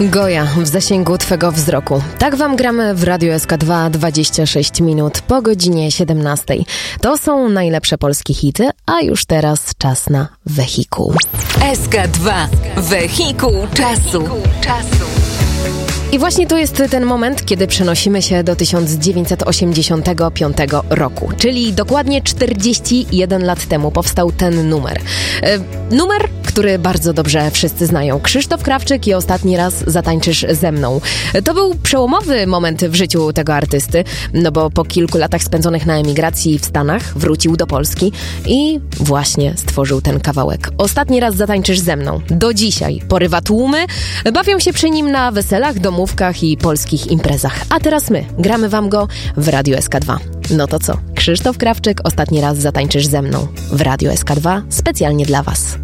Goja w zasięgu Twego wzroku. Tak Wam gramy w Radiu SK2 26 minut po godzinie 17. To są najlepsze polskie hity, a już teraz czas na Wehikuł. SK2 Wehikuł czasu. I właśnie to jest ten moment, kiedy przenosimy się do 1985 roku, czyli dokładnie 41 lat temu powstał ten numer. Numer, który bardzo dobrze wszyscy znają. Krzysztof Krawczyk i Ostatni raz zatańczysz ze mną. To był przełomowy moment w życiu tego artysty, no bo po kilku latach spędzonych na emigracji w Stanach wrócił do Polski i właśnie stworzył ten kawałek. Ostatni raz zatańczysz ze mną. Do dzisiaj porywa tłumy, bawią się przy nim na weselach, domówkach i polskich imprezach. A teraz my gramy Wam go w Radiu SK2. No to co? Krzysztof Krawczyk, Ostatni raz zatańczysz ze mną w Radiu SK2 specjalnie dla Was.